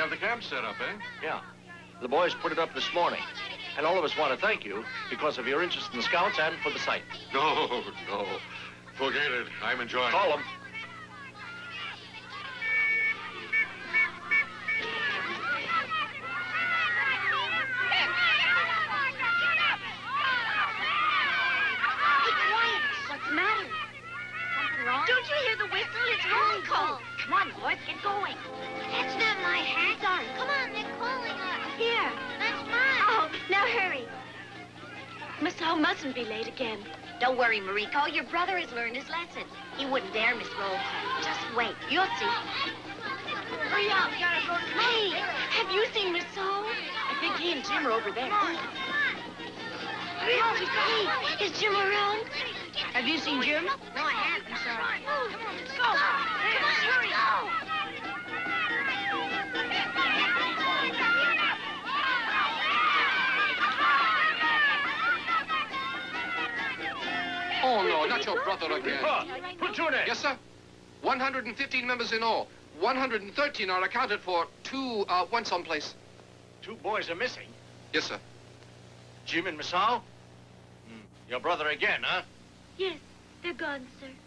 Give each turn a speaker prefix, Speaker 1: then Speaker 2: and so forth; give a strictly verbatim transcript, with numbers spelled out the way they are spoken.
Speaker 1: have the camp set up, eh?
Speaker 2: Yeah. The boys put it up this morning. And all of us want to thank you because of your interest in the Scouts and for the site.
Speaker 1: No, no. Forget it. I'm enjoying it.
Speaker 2: Call them.
Speaker 3: What's the matter? Something wrong? Don't you hear the whistle? It's roll call. Come on, boys, get going.
Speaker 4: That's not my hat.
Speaker 3: Sorry.
Speaker 4: Come on, they're calling us.
Speaker 3: Here.
Speaker 4: That's mine.
Speaker 3: Oh, now hurry. Miss O mustn't be late again.
Speaker 4: Don't worry, Mariko. Your brother has learned his lesson. He wouldn't dare miss roll call. Just wait. You'll see.
Speaker 3: Hurry up. We gotta go. Hey, have you seen Miss O? I think he and Jim are over there. Hurry up. Hey, is Jim around? Have you seen Jim?
Speaker 4: No, I haven't. I'm sorry.
Speaker 3: Come on, let's go. Come on, hurry.
Speaker 5: Oh, no, not your brother again.
Speaker 2: Ah, platoon A.
Speaker 5: Yes, sir. one hundred fifteen members in all. one hundred thirteen are accounted for. Two uh, went someplace.
Speaker 2: Two boys are missing.
Speaker 5: Yes, sir.
Speaker 2: Jim and Miss O? Hmm. Your brother again, huh?
Speaker 3: Yes, they're gone, sir.